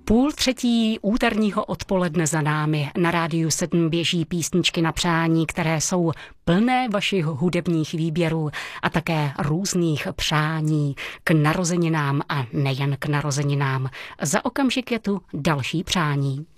2:30 úterního odpoledne za námi. Na Rádiu 7 běží písničky na přání, které jsou plné vašich hudebních výběrů a také různých přání k narozeninám a nejen k narozeninám. Za okamžik je tu další přání.